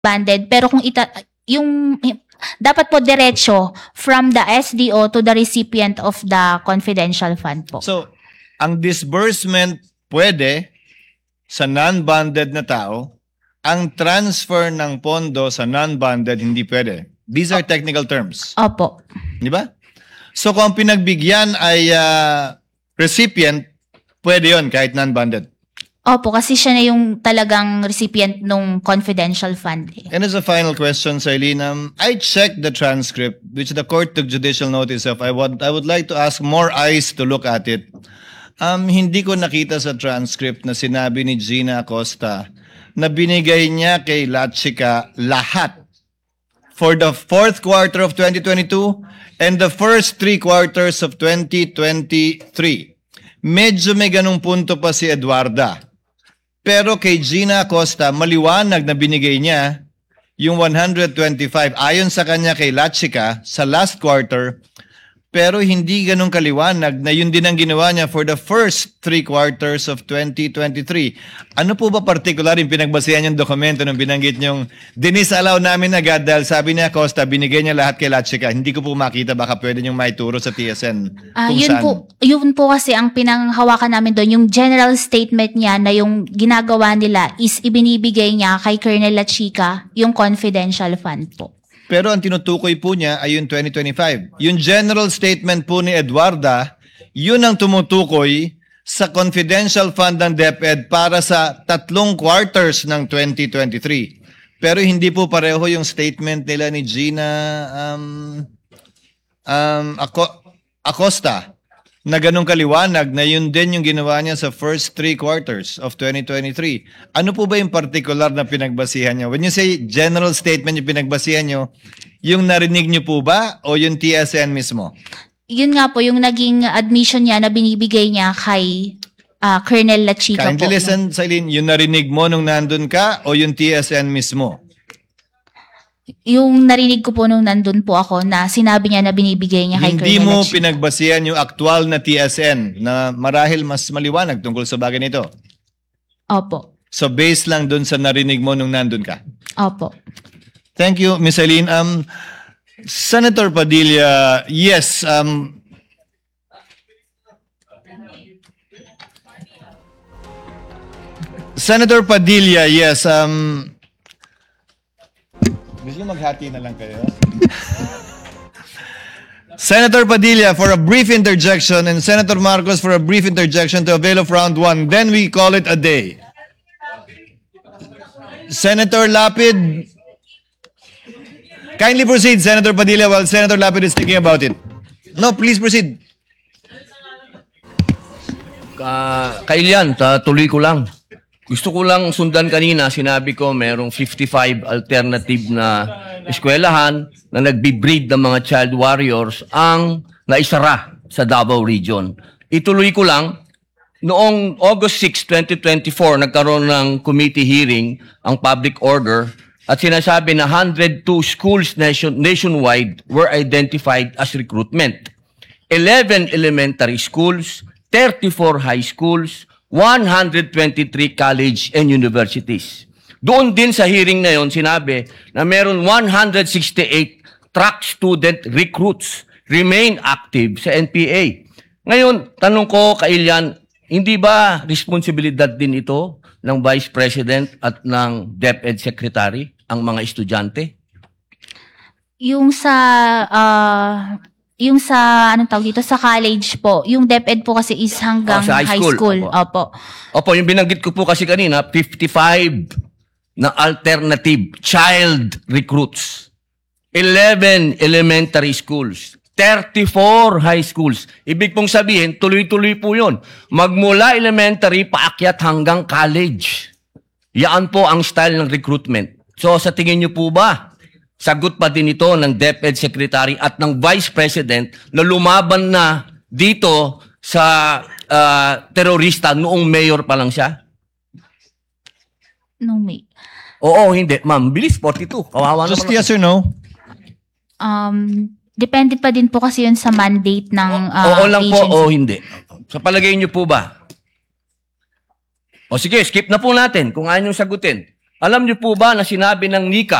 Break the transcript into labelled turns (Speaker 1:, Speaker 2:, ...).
Speaker 1: banded, pero kung dapat po diretso from the SDO to the recipient of the confidential fund po.
Speaker 2: So, ang disbursement pwede sa non-bonded na tao, ang transfer ng pondo sa non-bonded hindi pwede. These are technical terms.
Speaker 1: Opo.
Speaker 2: Di ba? So, kung ang pinagbigyan ay recipient, pwede yon kahit non-bonded.
Speaker 1: Opo, kasi siya na yung talagang recipient ng confidential fund.
Speaker 2: And as a final question, Eileen, I checked the transcript, which the court took judicial notice of. I would like to ask more eyes to look at it. Hindi ko nakita sa transcript na sinabi ni Gina Acosta na binigay niya kay Lachica lahat for the fourth quarter of 2022 and the first 3 quarters of 2023. Medyo may ganung punto pa si Eduarda. Pero kay Gina Acosta, maliwanag na binigay niya yung 125 ayon sa kanya kay Lachica sa last quarter, pero hindi ganun kaliwanag na yun din ang ginawa niya for the first 3 quarters of 2023. Ano po ba particular yung pinagbasihan yung dokumento nung binanggit niyong dinisallow namin agad dahil sabi niya Acosta, binigay niya lahat kay Lachica. Hindi ko po makita, baka pwede niyong maituro sa TSN.
Speaker 1: Yun po kasi ang pinanghawakan namin doon, yung general statement niya na yung ginagawa nila is ibinibigay niya kay Colonel Lachica yung confidential fund po.
Speaker 2: Pero ang tinutukoy po niya ay yung 2025. Yung general statement po ni Eduarda, yun ang tumutukoy sa confidential fund ng DepEd para sa 3 quarters ng 2023. Pero hindi po pareho yung statement nila ni Gina Acosta na ganun kaliwanag na yun din yung ginawa niya sa first 3 quarters of 2023. Ano po ba yung particular na pinagbasihan niyo? When you say general statement yung pinagbasihan niyo, yung narinig niyo po ba o yung TSN mismo?
Speaker 1: Yun nga po, yung naging admission niya na binibigay niya kay Colonel Lachica po.
Speaker 2: Kindly listen, Eileen, yung narinig mo nung nandun ka o yung TSN mismo?
Speaker 1: Yung narinig ko po nung nandun po ako na sinabi niya na binibigay niya kay Colonel Lachica.
Speaker 2: Hindi mo pinagbasihan yung aktual na TSN na marahil mas maliwanag tungkol sa bagay nito?
Speaker 1: Opo.
Speaker 2: So based lang dun sa narinig mo nung nandun ka?
Speaker 1: Opo.
Speaker 2: Thank you, Ms. Eileen. Senator Padilla, yes, Senator Padilla, yes, gusto nyo maghati na lang kayo? Senator Padilla for a brief interjection and Senator Marcos for a brief interjection to avail of round 1. Then we call it a day. Senator Lapid, kindly proceed, Senator Padilla, while Senator Lapid is thinking about it. No, please proceed.
Speaker 3: Kailian, tuloy ko lang. Gusto ko lang sundan kanina, sinabi ko merong 55 alternative na eskwelahan na nagbi-breed ng mga child warriors ang naisara sa Davao Region. Ituloy ko lang, noong August 6, 2024, nagkaroon ng committee hearing ang public order at sinasabi na 102 schools nationwide were identified as recruitment. 11 elementary schools, 34 high schools, 123 college and universities. Doon din sa hearing na yon sinabi na meron 168 track student recruits remain active sa NPA. Ngayon, tanong ko, Kailian, hindi ba responsibilidad din ito ng Vice President at ng DepEd Secretary ang mga estudyante?
Speaker 1: Yung sa anong tawag dito sa college po, yung DepEd po kasi is hanggang
Speaker 3: sa
Speaker 1: high school. Opo.
Speaker 3: Opo, yung binanggit ko po kasi kanina, 55 na alternative child recruits. 11 elementary schools. 34 high schools. Ibig pong sabihin, tuloy-tuloy po yun. Magmula elementary, paakyat hanggang college. Yan po ang style ng recruitment. So, sa tingin niyo po ba, sagot pa din ito ng DepEd Secretary at ng Vice President na lumaban na dito sa terorista noong mayor pa lang siya?
Speaker 1: No, may.
Speaker 3: Oo, hindi. Ma'am, bilis, 42. Kawawa
Speaker 2: Just
Speaker 3: naman.
Speaker 2: yes or no?
Speaker 1: Depende pa din po kasi yun sa mandate ng
Speaker 3: Oo lang
Speaker 1: agency.
Speaker 3: po o hindi. Sa palagay niyo po ba? O sige, skip na po natin kung ayaw niyong sagutin. Alam niyo po ba na sinabi ng NICA